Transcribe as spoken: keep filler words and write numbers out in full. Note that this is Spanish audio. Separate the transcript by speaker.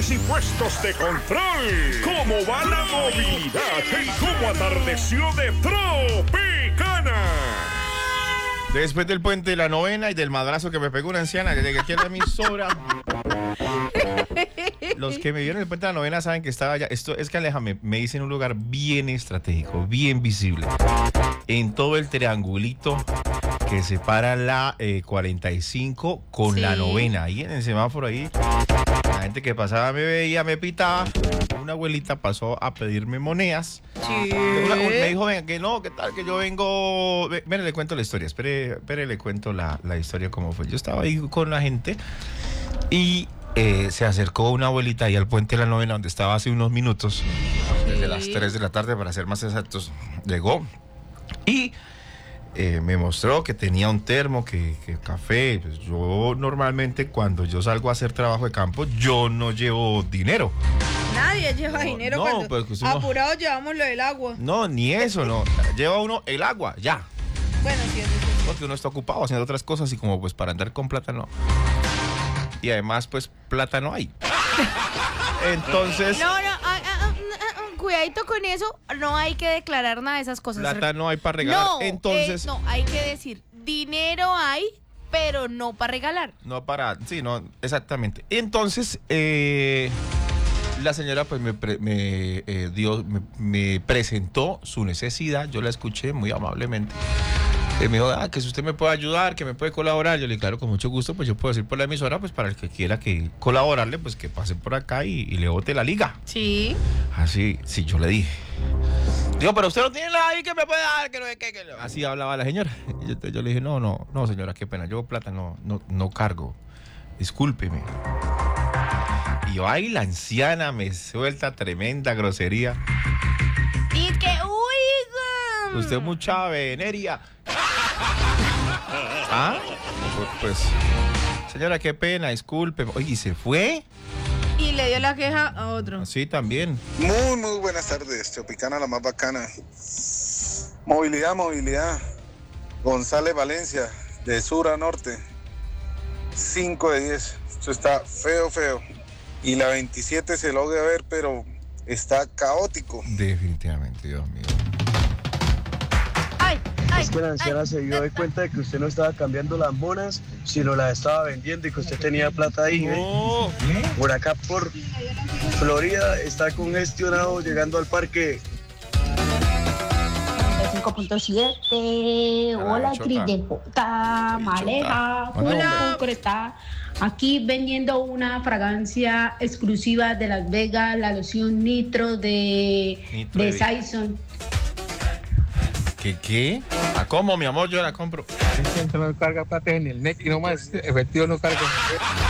Speaker 1: y puestos de control. ¿Cómo va la movilidad y cómo atardeció de Tropicana?
Speaker 2: Después del puente de la novena y del madrazo que me pegó una anciana desde que aquí en la emisora. Los que me vieron en el puente de la novena saben que estaba allá. Esto es que Aleja me, me hice en un lugar bien estratégico, bien visible. En todo el triangulito que separa la eh, cuarenta y cinco con sí. la novena. Ahí en el semáforo ahí. La gente que pasaba me veía, me pitaba. Una abuelita pasó a pedirme monedas.
Speaker 3: Sí.
Speaker 2: Una, me dijo, venga, que no, que tal, que yo vengo... Mire, le cuento la historia. Espere, espere le cuento la, la historia cómo fue. Yo estaba ahí con la gente y eh, se acercó una abuelita ahí al puente de la novena donde estaba hace unos minutos. Desde sí. las tres de la tarde, para ser más exactos. Llegó y... Eh, me mostró que tenía un termo, que, que café. Pues yo normalmente cuando yo salgo a hacer trabajo de campo, yo no llevo dinero.
Speaker 3: Nadie lleva no, dinero
Speaker 2: no,
Speaker 3: cuando
Speaker 2: pues,
Speaker 3: apurado llevamos lo del agua.
Speaker 2: No, ni eso, no. Lleva uno el agua, ya.
Speaker 3: Bueno, sí, eso sí.
Speaker 2: Porque uno está ocupado haciendo otras cosas y como pues para andar con plata no. Y además pues plata no hay. Entonces...
Speaker 3: No, no, ah, ah, cuidadito con eso, no hay que declarar nada de esas cosas.
Speaker 2: Plata no hay para regalar,
Speaker 3: no,
Speaker 2: entonces...
Speaker 3: Eh, no, hay que decir, dinero hay, pero no para regalar.
Speaker 2: No para, sí, no, exactamente. Entonces, eh, la señora pues me, pre, me eh, dio, me, me presentó su necesidad, yo la escuché muy amablemente. Eh, me dijo, ah, que si usted me puede ayudar, que me puede colaborar. Yo le dije, claro, con mucho gusto, pues yo puedo decir por la emisora, pues para el que quiera que colaborarle, pues que pase por acá y, y le bote la liga.
Speaker 3: Sí.
Speaker 2: Así, sí, yo le dije. Digo, pero usted no tiene nada ahí que me pueda dar, que no es que, que no. Así hablaba la señora. Y yo, yo le dije, no, no, no, señora, qué pena, yo plata no, no, no cargo. Discúlpeme. Y yo, ay, la anciana me suelta tremenda grosería.
Speaker 3: Y que, uy,
Speaker 2: usted es mucha veneria. ¿Ah? Pues, pues, señora, qué pena, disculpe. Oye, ¿y se fue?
Speaker 3: Y le dio la queja a otro.
Speaker 2: Sí, también.
Speaker 4: Muy, muy buenas tardes. Tropicana, la más bacana. Movilidad, movilidad. González Valencia, de sur a norte. cinco de diez. Esto está feo, feo. Y la veintisiete se logra ver, pero está caótico.
Speaker 2: Definitivamente, Dios mío.
Speaker 5: Es que la anciana se dio de cuenta de que usted no estaba cambiando las monas, sino las estaba vendiendo y que usted tenía plata ahí. ¿eh?
Speaker 2: Oh.
Speaker 5: Por acá, por Florida, está congestionado llegando al parque.
Speaker 6: cinco punto siete, hola, Trillejota, Maleja, hola, concreta. Aquí vendiendo una fragancia exclusiva de Las Vegas, la loción Nitro de,
Speaker 2: Nitro
Speaker 6: de
Speaker 2: de...
Speaker 6: Saison.
Speaker 2: ¿Qué, qué? ¿A cómo, mi amor? Yo la compro.
Speaker 7: No carga plata en el net y nomás efectivo no carga.